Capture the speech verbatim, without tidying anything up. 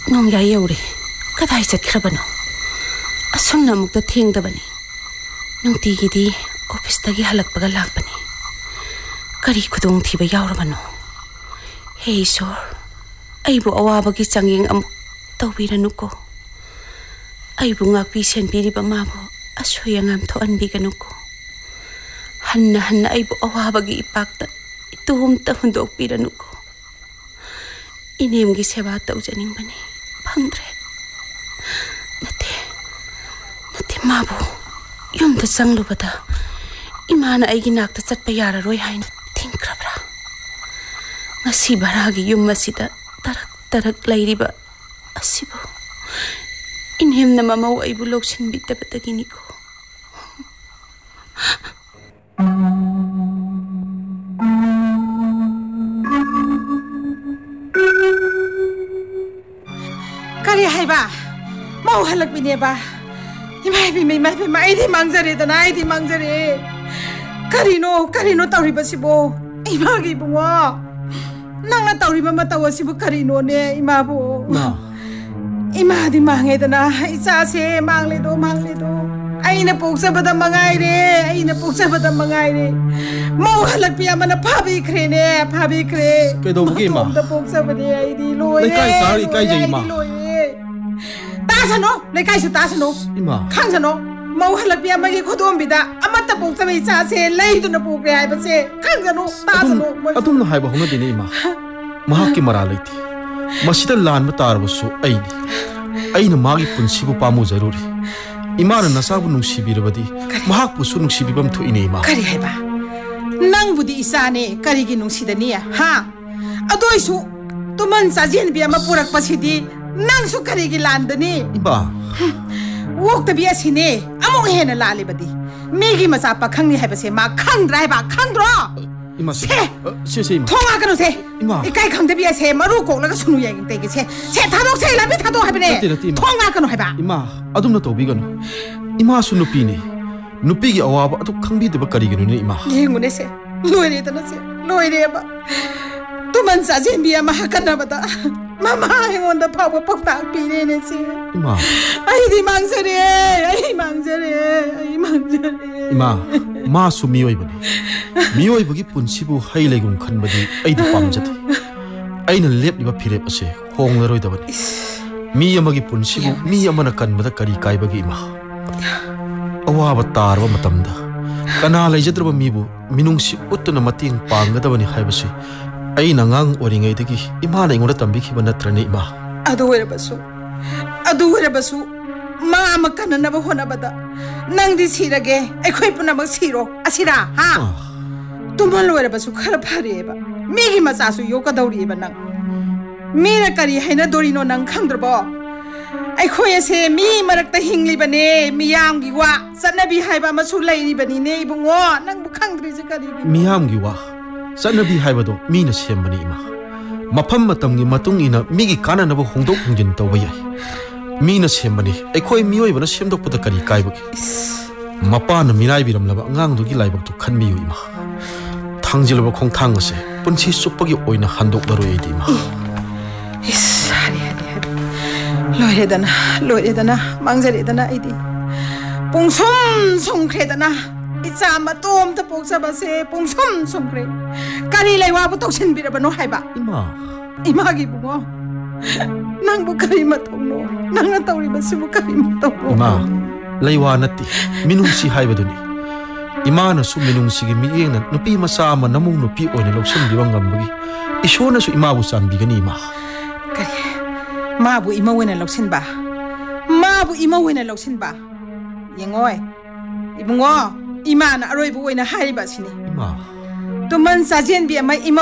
ꯅꯣꯡꯌꯥꯏ ꯌꯧꯔꯦ ꯀꯗꯥꯏ ꯆꯠꯈ꯭ꯔꯕꯅꯣ ꯑꯁꯨꯝꯅ ꯑꯃꯨꯛꯇ ꯊꯦꯡꯗꯕꯅꯤ ꯅꯨꯡꯇꯤꯒꯤꯗꯤ ꯑꯣꯐꯤꯁꯇꯒꯤ ꯍꯜꯂꯛꯄꯒ ꯂꯥꯛꯄꯅꯤ ꯀꯔꯤ ꯈꯨꯗꯣꯡꯊꯤꯕ ꯌꯥꯎꯔꯕꯅꯣ ꯍꯦ ꯏꯁꯣꯔ ꯑꯩꯕꯨ ꯑꯋꯥꯕꯒꯤ ꯆꯥꯡꯌꯦꯡ ꯑꯃꯨꯛ ꯇꯧꯕꯤꯔꯅꯨꯀꯣ ꯑꯩꯕꯨ ꯉꯥꯛꯄꯤ ꯁꯦꯟꯕꯤꯔꯤꯕ ꯃꯥꯕꯨ ꯑꯁꯣꯏ ꯑꯉꯥꯝ ꯊꯣꯛꯍꯟꯕꯤꯒꯅꯨꯀꯣ ꯍꯟꯅ ꯍꯟꯅ ꯑꯩꯕꯨ ꯑꯋꯥꯕꯒꯤ ꯏꯄꯥꯛꯇ ꯏꯇꯣꯝꯇ ꯍꯨꯟꯗꯣꯛꯄꯤꯔꯅꯨꯀꯣ ꯏꯅꯦꯝꯒꯤ ꯁꯦꯕꯥ ꯇꯧꯖꯅꯤꯡꯕꯅꯤ ꯐꯪꯗ꯭ꯔꯦ ꯅꯠꯇꯦ ꯅꯠꯇꯦ ꯃꯥꯕꯨ ꯌꯨꯝꯗ ꯆꯪꯂꯨꯕꯗ 이마나 아이기 나ꯛꯇ ꯆꯠꯄ ꯌꯥꯔꯔꯣꯏ ꯍꯥꯏꯅ ꯊꯤꯡꯈ꯭ꯔꯕ꯭ꯔꯥ ꯉꯁꯤ ꯚꯔꯥꯒꯤ ꯌꯨꯝ ꯑꯁꯤꯗ ꯇꯔꯛ ꯇꯔꯛ ꯂꯩꯔꯤꯕ ꯑꯁꯤꯕꯨ ꯏꯅꯦꯝꯅ ꯃꯃꯧ ꯑꯩꯕꯨ ꯂꯧꯁꯤꯟꯕꯤꯗꯕꯗꯒꯤꯅꯤꯀꯣ ꯀꯔꯤ ꯍꯥꯏꯕ ꯃꯧ ꯍꯜꯂꯛꯄꯤꯅꯦꯕ 이마이비 이마이비 마이디 망자리다 나이디 망자리 카리노 카리노 따위바시보 이마기 붕어 낭나 따위바 마따와시보 카리노네 이마보 마 이마디 망해다나 이자세 망레도 망레도 아이나 복사바다 망아이레 아이나 복사바다 망아이레 모 할락비야마나 파비 크레네 파비 크레 그래도 그게 마 다 복사바디 아이디 로에 내가 이까리 이까이제 이마 따사노 내가이수 따사노 이마 칸사노 mau halakpia magi khodom bida amata poksa mai cha se lei du na pokre ai ba se khangano tasano adum na haiba hona dine ima mahakki mara leiti masida lan ma tar basu ai aina magi punsi bu pamu zaruri ima na nasabu nungsibi rabadi mahak bu su nungsibi bam thu ine ima kari hai ba nang budi isane kari gi nungsidani ha adoisu tuman sajen bi ama purak pasidi nang su kari gi landani iba wokta bi asine among hena lali badi megi masa pa khangni hai base ma khang drai ba khang dro ima se se se ima thonga kanu se ima ikai khangde bi ase maru kok laga sunu yang te gi se se thadok se la bi thadok hai bane thonga kanu hai ba ima adum na tobi ganu ima su nupi ni nupi gi awaba atu khangbi de ba kari ganu ni ima yengune se loire tana se loire ba tuman sa jen bi ama hakana bada mama hengonda phawa pakta pire ne se ima ai di mangsare ai mangsare ai mangsare ima ma su mioi bani mioi bagi punsi bu hai legum khan badi ai di pam jati aina lep liba phirep ase hong la roi da bani mi amagi punsi bu mi amana kan bada kari kai bagi ima awa ba tar ba matam da kana leijadra ba mi bu minung si utna mating pang da bani hai base aina ngang oringai dagi ima na ingona tambi khiba natrani ima adu wera basu adu wera basu ma amakana na ba hona bada nang di sirage ekhoi puna mak siro asira ha tumal wera basu khara phare ba megi macha su yoka dauri ba nang mira kari haina dorino nang khangdrabo ekhoi ase mi marakta hingli bane miyam gi wa sanabi haiba masu lairi bani ne ibungo nang bu khangdri je kari miyam gi wa sanabi haibado mina sembani ima mafam matamgi matung ina migi kana nabo hongdok hongjin tawba yai mina sembani ekhoi mioi bana semdok pada kari kai bagi mapa na mirai biram laba ngang du gi laibak tu khan miu ima thangjil ba khong thang ase punchi suppagi oina handok laro ei di ma is hari hari loire dana loire dana mangjare dana idi pungsum songkre dana icha matom ta poksa base pungsum songkre kari laiwa bu toksin birabano haiba ima ima gi bungo nang bu kari matongno nang na tawri basu bu kari matongno ima laiwa natti minung si haibaduni ima na su minung si gi miyeng na nupi masa ma namung nupi oina loksan biwang ngambagi isona su ima bu san bigani ima kari ma bu ima wena loksin ba ma bu ima wena loksin ba yengoi ibungo imana aroi bu wena hariba sini ima tuman sajen bi ama ima